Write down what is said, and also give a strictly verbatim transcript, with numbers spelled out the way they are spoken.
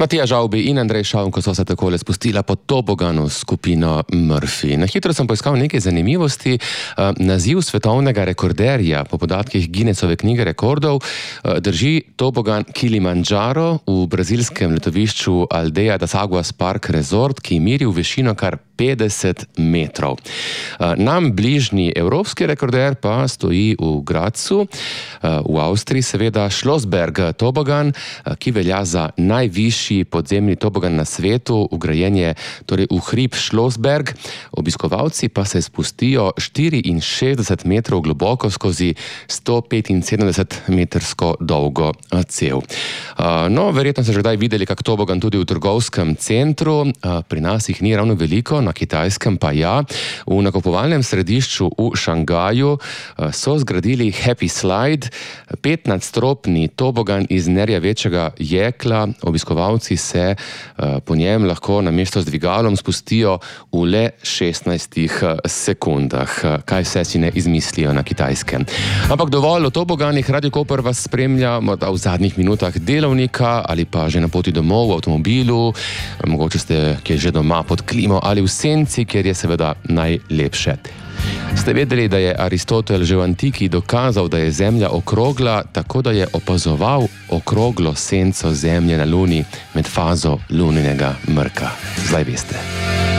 Matija Žavbi in Andrej Šavnko so se takole spustila po toboganu skupino Murphy. Na hitro sem poiskal nekaj zanimivosti. Naziv svetovnega rekorderja po podatkih Guinnessove knjige rekordov drži tobogan Kilimanjaro v brazilskem letovišču Aldeia das Águas Park Resort, ki meri v višino kar petdeset metrov. Nam bližnji evropski rekorder pa stoji v Gradcu, v Avstriji seveda Schlossberg tobogan, ki velja za najvišji podzemni tobogan na svetu, vgrajen je torej v hrib Schlossberg. Obiskovalci pa se spustijo štiriinšestdeset metrov globoko skozi sto petinsedemdeset metrsko dolgo cev. No, verjetno ste že kdaj videli kak tobogan tudi v trgovskem centru, pri nas jih ni ravno veliko, na Kitajskem pa ja. V nakupovalnem središču v Šangaju so zgradili Happy Slide, petnadstropni tobogan iz nerjavečega jekla. Obiskovalci se po njem lahko namesto z dvigalom spustijo v le šestnajstih sekundah. Kaj vse si ne izmislijo na Kitajskem. Ampak dovolj o toboganih. Radio Koper vas spremlja morda v zadnjih minutah delovnika ali pa že na poti domov v avtomobilu. Mogoče ste kje že doma pod klimo ali v senci, kjer je seveda najlepše. Ste vedeli, da je Aristotel že v antiki dokazal, da je Zemlja okrogla, tako da je opazoval okroglo senco Zemlje na Luni med fazo luninega mrka. Zdaj veste.